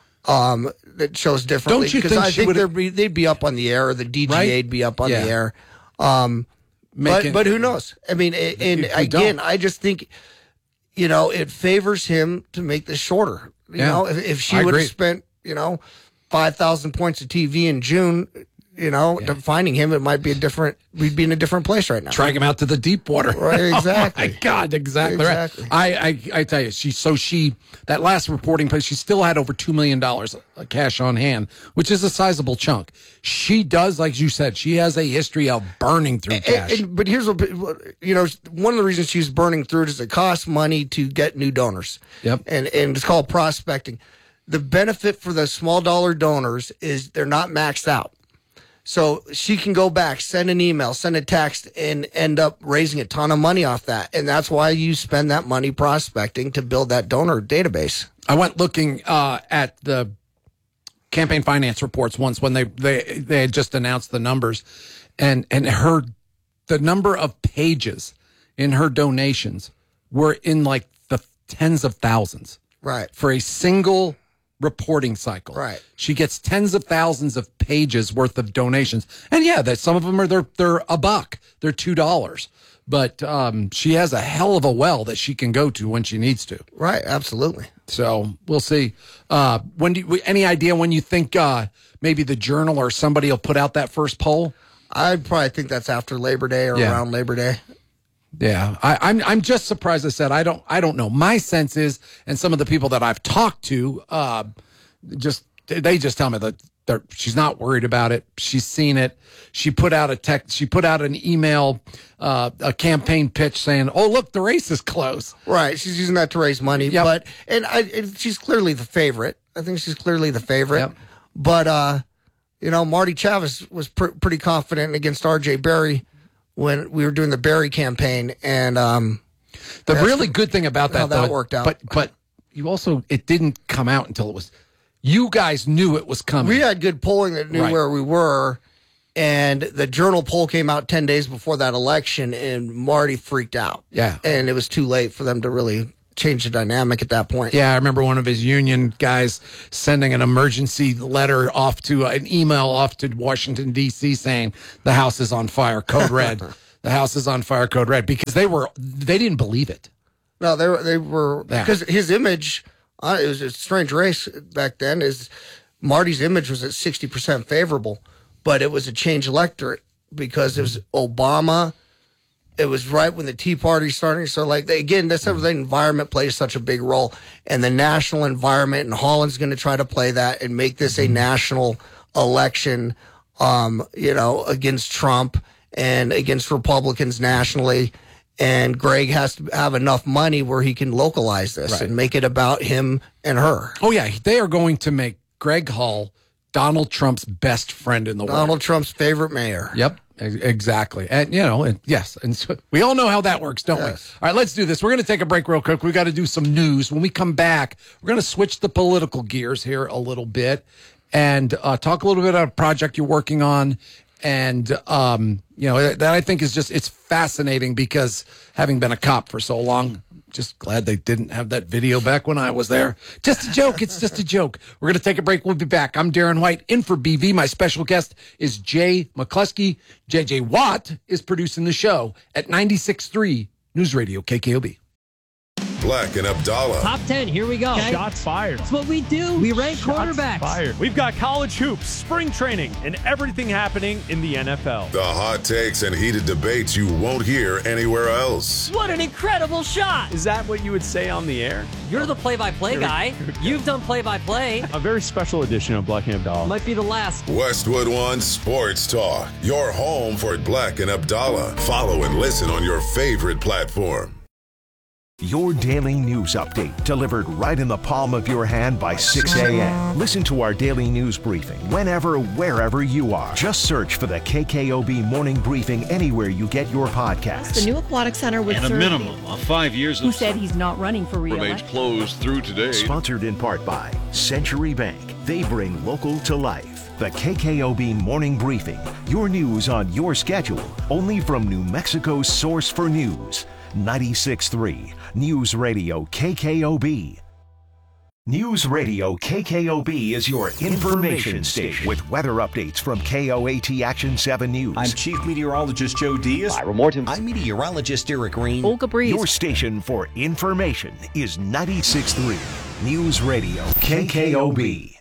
um, that shows differently. Don't you because think I she think they'd be, they'd be up on the air, or the D G A'd right? be up on yeah. the air. Um, Making, but but who knows? I mean, and again, I just think, you know, it favors him to make this shorter. You yeah. know, if, if she I would have agree. spent, you know, five thousand points of T V in June, you know, yeah. finding him, it might be a different, we'd be in a different place right now. Drag him out to the deep water. Right, exactly. Oh my God, exactly, exactly. right. I, I, I tell you, she, so she, that last reporting place, she still had over two million dollars of cash on hand, which is a sizable chunk. She does, like you said, she has a history of burning through cash. And, and, but here's what, you know, one of the reasons she's burning through it is it costs money to get new donors. Yep. And, and it's called prospecting. The benefit for the small dollar donors is they're not maxed out. So she can go back, send an email, send a text, and end up raising a ton of money off that. And that's why you spend that money prospecting to build that donor database. I went looking uh, at the campaign finance reports once when they, they, they had just announced the numbers, and, and her, the number of pages in her donations were in like the tens of thousands. Right. For a single reporting cycle. Right. She gets tens of thousands of pages worth of donations. And yeah, that some of them are they're they're a buck. They're two dollars. But um, she has a hell of a well that she can go to when she needs to. Right, absolutely. So we'll see. Uh, when do you, any idea when you think uh, maybe the Journal or somebody will put out that first poll? I probably think that's after Labor Day or yeah. around Labor Day. Yeah, I, I'm I'm just surprised. I said I don't I don't know. My sense is, and some of the people that I've talked to, uh, just they just tell me that they're, she's not worried about it. She's seen it. She put out a text. She put out an email, uh, a campaign pitch saying, "Oh, look, the race is close." Right. She's using that to raise money. Yep. But and I, and she's clearly the favorite. I think she's clearly the favorite. Yep. But uh, you know, Marty Chavez was pr- pretty confident against R J Berry when we were doing the Berry campaign, and um, the really good thing about that, how that though, worked out. But but you also it didn't come out until it was. You guys knew it was coming. We had good polling that knew right. where we were, and the Journal poll came out ten days before that election, and Marty freaked out. Yeah, and it was too late for them to really change the dynamic at that point. Yeah, I remember one of his union guys sending an emergency letter off to uh, an email off to Washington, D C saying the house is on fire, code red. The house is on fire, code red, because they were they didn't believe it. No, they were, they were Yeah. because his image, uh, it was a strange race back then, is Marty's image was at sixty percent favorable, but it was a change electorate because it was Obama. It was right when the Tea Party started. So, like, they, again, that's how the environment plays such a big role. And the national environment, and Holland's going to try to play that and make this a national election, um, you know, against Trump and against Republicans nationally. And Greg has to have enough money where he can localize this Right. and make it about him and her. Oh, yeah. They are going to make Greg Hull Donald Trump's best friend in the world. Donald Trump's favorite mayor. Yep, ex- exactly. And, you know, and yes, and so we all know how that works, don't Yes. we? All right, let's do this. We're going to take a break real quick. We got to do some news. When we come back, we're going to switch the political gears here a little bit and uh, talk a little bit about a project you're working on. And, um, you know, that, that I think is just, it's fascinating because having been a cop for so long, just glad they didn't have that video back when I was there. Just a joke. It's just a joke. We're going to take a break. We'll be back. I'm Darren White, in for B V. My special guest is Jay McCluskey. J J Watt is producing the show at ninety-six point three News Radio K K O B. Black and Abdallah. Top ten, here we go. Shots fired. That's what we do. We rank Shots quarterbacks. fired. We've got college hoops, spring training, and everything happening in the N F L. The hot takes and heated debates you won't hear anywhere else. What an incredible shot. Is that what you would say on the air? You're the play-by-play guy. You've done play-by-play. A very special edition of Black and Abdallah. Might be the last. Westwood One Sports Talk. Your home for Black and Abdallah. Follow and listen on your favorite platform. Your daily news update delivered right in the palm of your hand by six a.m. Listen to our daily news briefing whenever, wherever you are. Just search for the K K O B Morning Briefing anywhere you get your podcasts. The new aquatic center would And a serve minimum of five years who of said he's not running for remains re-election. closed through today. Sponsored in part by Century Bank. They bring local to life. The K K O B Morning Briefing. Your news on your schedule. Only from New Mexico's source for news. ninety-six point three News Radio K K O B. News Radio K K O B is your information station with weather updates from K O A T Action seven News. I'm Chief Meteorologist Joe Diaz. Ira Morton. I'm Meteorologist Eric Green. Olga Breeze. Your station for information is ninety-six point three News Radio K K O B.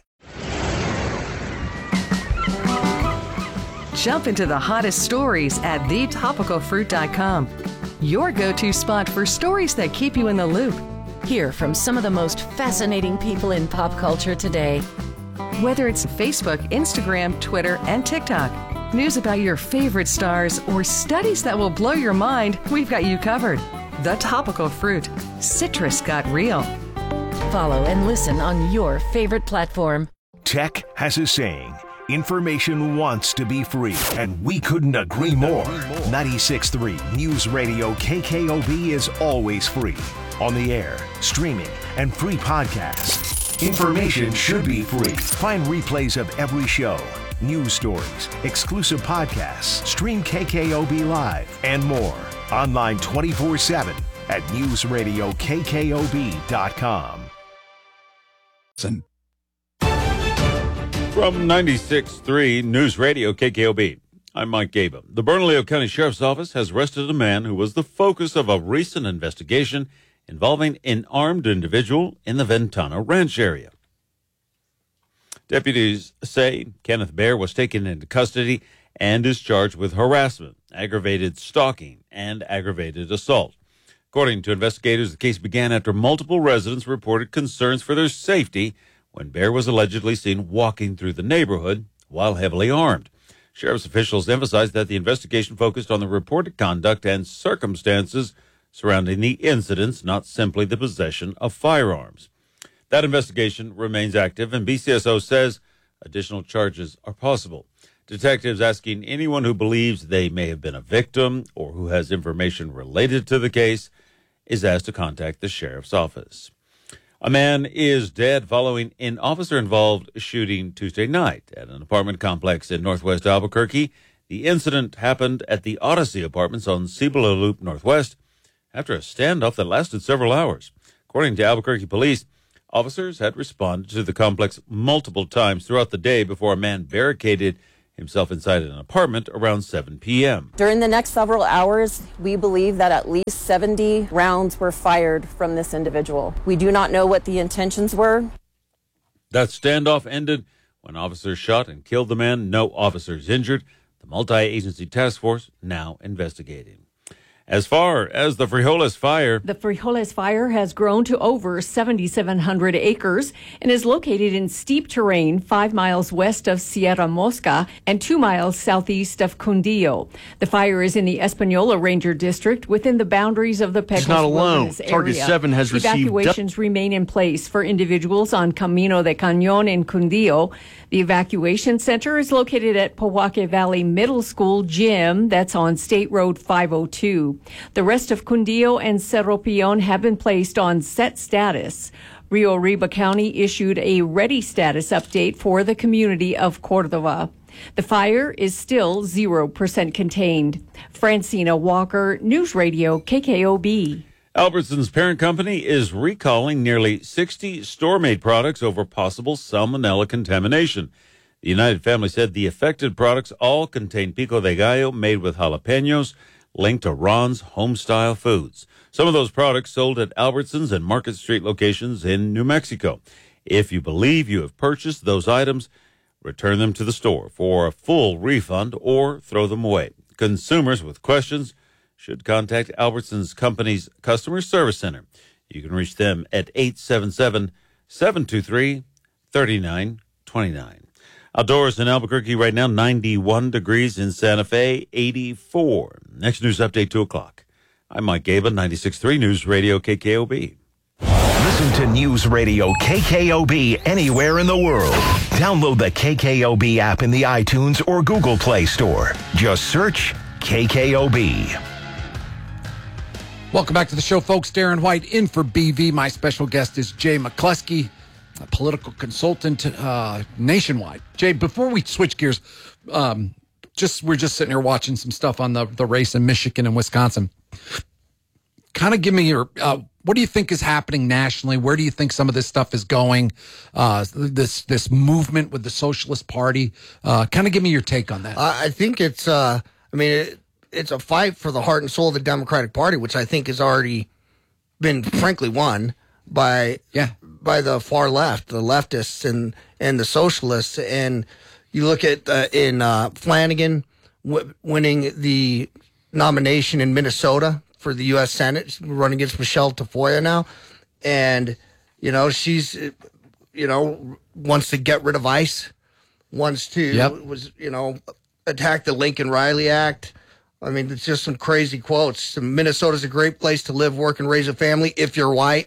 Jump into the hottest stories at the topical fruit dot com. Your go-to spot for stories that keep you in the loop. Hear from some of the most fascinating people in pop culture today. Whether it's Facebook, Instagram, Twitter, and TikTok, news about your favorite stars, or studies that will blow your mind, we've got you covered. The Topical Fruit. Citrus got real. Follow and listen on your favorite platform. Tech has a saying. Information wants to be free, and we couldn't agree more. ninety-six point three News Radio K K O B is always free. On the air, streaming, and free podcasts. Information should be free. Find replays of every show, news stories, exclusive podcasts, stream K K O B Live, and more. Online twenty-four seven at news radio K K O B dot com. Listen. From ninety-six point three News Radio K K O B, I'm Mike Gaba. The Bernalillo County Sheriff's Office has arrested a man who was the focus of a recent investigation involving an armed individual in the Ventana Ranch area. Deputies say Kenneth Bear was taken into custody and is charged with harassment, aggravated stalking, and aggravated assault. According to investigators, the case began after multiple residents reported concerns for their safety when Bear was allegedly seen walking through the neighborhood while heavily armed. Sheriff's officials emphasized that the investigation focused on the reported conduct and circumstances surrounding the incidents, not simply the possession of firearms. That investigation remains active, and B C S O says additional charges are possible. Detectives asking anyone who believes they may have been a victim or who has information related to the case is asked to contact the sheriff's office. A man is dead following an officer-involved shooting Tuesday night at an apartment complex in northwest Albuquerque. The incident happened at the Odyssey Apartments on Cibola Loop Northwest after a standoff that lasted several hours. According to Albuquerque police, officers had responded to the complex multiple times throughout the day before a man barricaded himself inside an apartment around seven p.m. During the next several hours, we believe that at least seventy rounds were fired from this individual. We do not know what the intentions were. That standoff ended when officers shot and killed the man. No officers injured. The multi-agency task force now investigating. As far as the Frijoles fire, the Frijoles fire has grown to over seventy-seven hundred acres and is located in steep terrain five miles west of Sierra Mosca and two miles southeast of Cundillo. The fire is in the Espanola Ranger District within the boundaries of the Pecos not alone. Wilderness area. Target seven has received Evacuations remain in place for individuals on Camino de Cañón in Cundillo. The evacuation center is located at Pojoaque Valley Middle School gym that's on State Road five oh two. The rest of Cundillo and Cerro Peon have been placed on set status. Rio Arriba County issued a ready status update for the community of Cordova. The fire is still zero percent contained. Francina Walker, News Radio K K O B. Albertsons parent company is recalling nearly sixty store-made products over possible salmonella contamination. The United Family said the affected products all contain pico de gallo made with jalapenos, linked to Ron's Homestyle Foods. Some of those products sold at Albertsons and Market Street locations in New Mexico. If you believe you have purchased those items, return them to the store for a full refund or throw them away. Consumers with questions should contact Albertsons Company's Customer Service Center. You can reach them at eight seven seven, seven two three, three nine two nine. Outdoors in Albuquerque right now, ninety-one degrees in Santa Fe, eighty-four. Next news update, two o'clock. I'm Mike Gaba, ninety-six point three News Radio K K O B. Listen to News Radio K K O B anywhere in the world. Download the K K O B app in the iTunes or Google Play Store. Just search K K O B. Welcome back to the show, folks. Darren White in for B V. My special guest is Jay McCluskey, a political consultant uh, nationwide. Jay, before we switch gears, um, just we're just sitting here watching some stuff on the, the race in Michigan and Wisconsin. Kind of give me your, uh, what do you think is happening nationally? Where do you think some of this stuff is going? Uh, this this movement with the Socialist Party. Uh, kind of give me your take on that. I think it's, uh, I mean, it, it's a fight for the heart and soul of the Democratic Party, which I think has already been, frankly, won by yeah. by the far left, the leftists and, and the socialists. And you look at uh, in uh, Flanagan w- winning the nomination in Minnesota for the U S Senate, she's running against Michelle Tafoya now. And, you know, she's, you know, wants to get rid of ICE, wants to, yep. was, you know, attack the Lincoln-Riley Act. I mean, it's just some crazy quotes. Minnesota's a great place to live, work, and raise a family if you're white.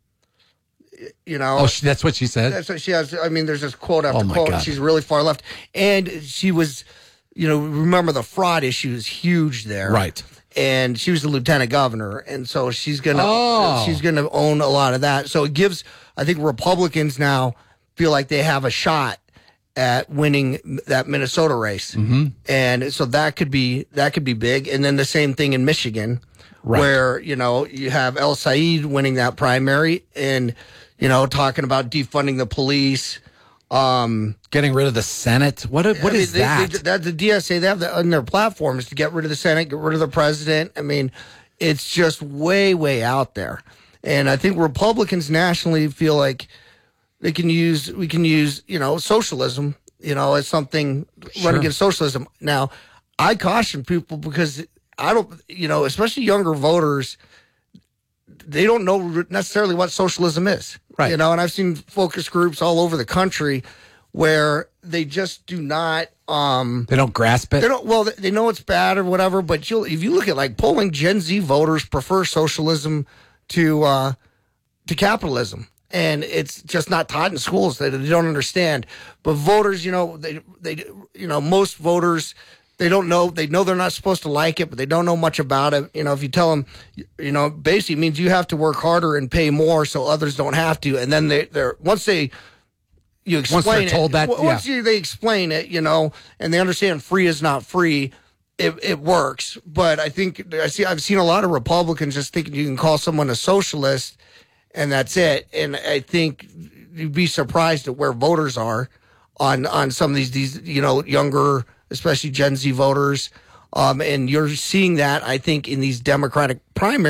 You know, oh, she, that's what she said. That's what she has. I mean, there's just quote after oh quote. God. She's really far left, and she was, you know, remember the fraud issue is huge there, right? And she was the lieutenant governor, and so she's gonna oh. she's gonna own a lot of that. So it gives, I think, Republicans now feel like they have a shot at winning that Minnesota race, mm-hmm. and so that could be that could be big. And then the same thing in Michigan, right. where you know you have El Said winning that primary, and you know talking about defunding the police, um, getting rid of the Senate. What what I mean, is they, that? They, that the D S A they have that on their platform is to get rid of the Senate, get rid of the president. I mean, it's just way way out there, and I think Republicans nationally feel like they can use, we can use, you know, socialism, you know, as something, sure. run against socialism. Now, I caution people because I don't, you know, especially younger voters, they don't know necessarily what socialism is. Right. You know, and I've seen focus groups all over the country where they just do not, um, they don't grasp it. They don't, well, they know it's bad or whatever, but you'll, if you look at like polling, Gen Z voters prefer socialism to, uh, to capitalism. And it's just not taught in schools. They, they don't understand. But voters, you know, they, they, you know, most voters, they don't know. They know they're not supposed to like it, but they don't know much about it. You know, if you tell them, you know, basically it means you have to work harder and pay more so others don't have to. And then they, they're, once they, you explain once they're it, told that, once yeah. you, they explain it, you know, and they understand free is not free, it, it works. But I think I see, I've seen a lot of Republicans just thinking you can call someone a socialist and that's it. And I think you'd be surprised at where voters are on on some of these these you know younger, especially Gen Z voters. Um, and you're seeing that, I think, in these Democratic primaries.